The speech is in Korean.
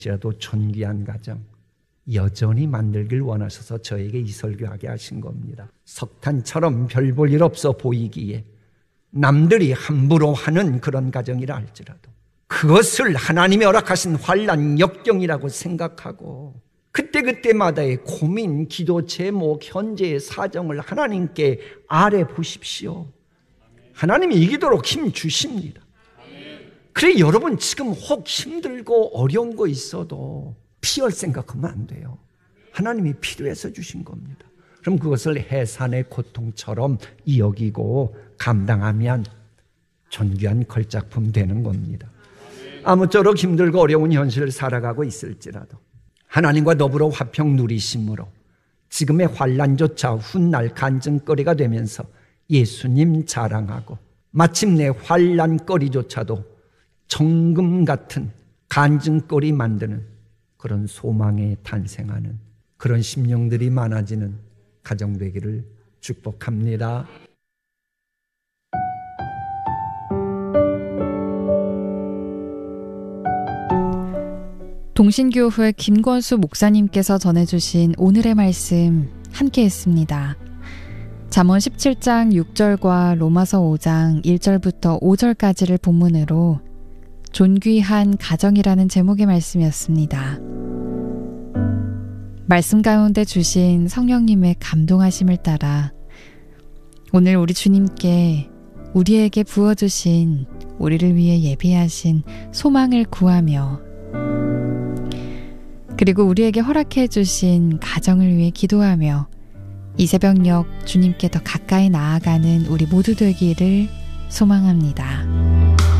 라도 존귀한 가정 여전히 만들길 원하셔서 저에게 이 설교하게 하신 겁니다. 석탄처럼 별 볼 일 없어 보이기에 남들이 함부로 하는 그런 가정이라 할지라도 그것을 하나님이 허락하신 환난 역경이라고 생각하고 그때그때마다의 고민, 기도, 제목, 현재의 사정을 하나님께 아뢰 보십시오. 하나님이 이기도록 힘 주십니다. 그래 여러분 지금 혹 힘들고 어려운 거 있어도 피할 생각하면 안 돼요. 하나님이 필요해서 주신 겁니다. 그럼 그것을 해산의 고통처럼 여기고 감당하면 존귀한 걸작품 되는 겁니다. 아무쪼록 힘들고 어려운 현실을 살아가고 있을지라도 하나님과 더불어 화평 누리심으로 지금의 환난조차 훗날 간증거리가 되면서 예수님 자랑하고 마침내 환난거리조차도 정금 같은 간증거리 만드는 그런 소망에 탄생하는 그런 심령들이 많아지는 가정 되기를 축복합니다. 동신교회 김권수 목사님께서 전해주신 오늘의 말씀 함께 했습니다. 잠언 17장 6절과 로마서 5장 1절부터 5절까지를 본문으로 존귀한 가정이라는 제목의 말씀이었습니다. 말씀 가운데 주신 성령님의 감동하심을 따라 오늘 우리 주님께 우리에게 부어주신 우리를 위해 예비하신 소망을 구하며 그리고 우리에게 허락해 주신 가정을 위해 기도하며 이 새벽녘 주님께 더 가까이 나아가는 우리 모두 되기를 소망합니다.